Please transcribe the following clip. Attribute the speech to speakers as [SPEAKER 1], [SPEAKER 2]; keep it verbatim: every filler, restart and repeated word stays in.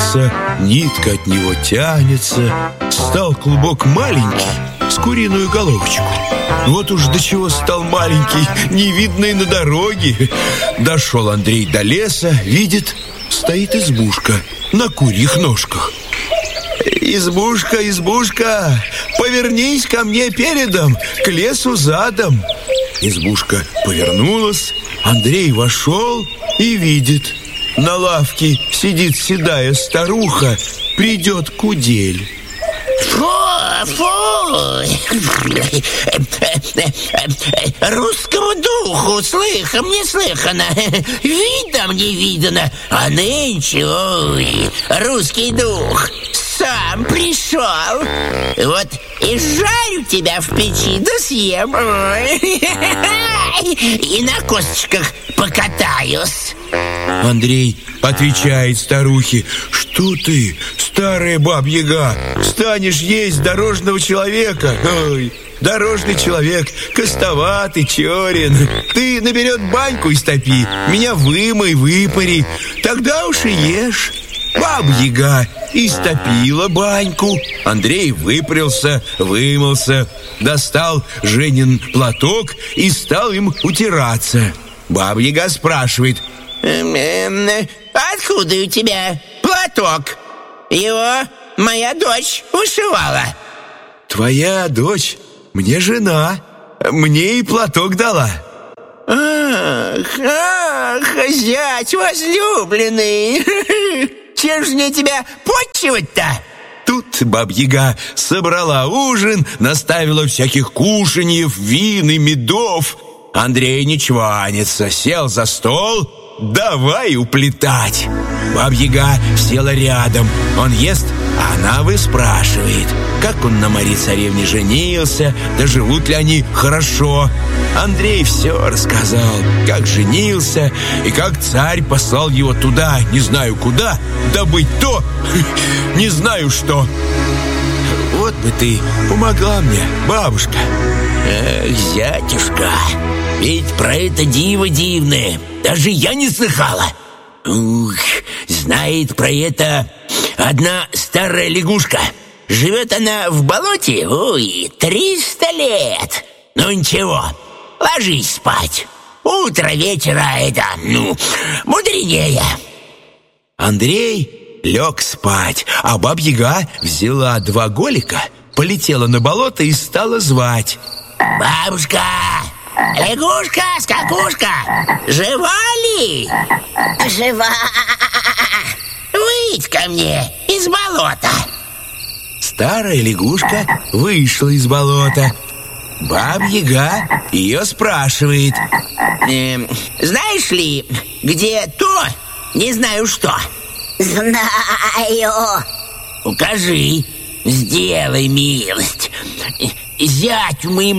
[SPEAKER 1] вытянулся, нитка от него тянется. Стал клубок маленький, с куриную головочку. Вот уж до чего стал маленький, не видно и на дороге. Дошел Андрей до леса, видит, стоит избушка на курьих ножках. «Избушка, избушка, повернись ко мне передом, к лесу задом». Избушка повернулась, Андрей вошел и видит, на лавке сидит седая старуха, придет кудель.
[SPEAKER 2] Фу, фу! Русскому духу слыхом не слыхано, видом не видано, а нынче, ой, русский дух сам пришел. Вот и жарю тебя в печи, да съем. И на косточках покатаюсь.
[SPEAKER 1] Андрей отвечает старухе: «Что ты, старая баб-яга, станешь есть дорожного человека? Ой, дорожный человек костоватый, черен. Ты наперед баньку истопи, меня вымой, выпари, тогда уж и ешь». Баба-яга истопила баньку. Андрей выпрялся, вымылся, достал Женин платок и стал им утираться. Баба-яга спрашивает:
[SPEAKER 2] «Откуда у тебя платок? Его моя дочь вышивала».
[SPEAKER 1] «Твоя дочь мне жена, мне и платок дала».
[SPEAKER 2] «Ах, ах, зять возлюбленный, чем же мне тебя подчивать-то?»
[SPEAKER 1] Тут баб-яга собрала ужин, наставила всяких кушаньев, вин и медов. Андрей не чванится, сел за стол, давай уплетать. Баб-яга села рядом, он ест, а она выспрашивает, как он на Марии-царевне женился, да живут ли они хорошо. Андрей все рассказал, как женился и как царь послал его туда, не знаю куда, добыть то, не знаю что. Вот бы ты помогла мне, бабушка.
[SPEAKER 2] Эх, зятюшка, ведь про это диво дивное даже я не слыхала. Ух, знает про это одна старая лягушка. Живет она в болоте, ой, триста лет. Ну ничего, ложись спать. Утро вечера это, ну, мудренее.
[SPEAKER 1] Андрей лег спать, а баб-яга взяла два голика, полетела на болото и стала звать:
[SPEAKER 2] «Бабушка, лягушка, скакушка, жива ли?» «Жива. Выйдь ко мне из болота».
[SPEAKER 1] Старая лягушка вышла из болота. Баб-яга ее спрашивает:
[SPEAKER 2] эм, «Знаешь ли, где то, не знаю что?» «Знаю». «Укажи, сделай милость. Зятю моему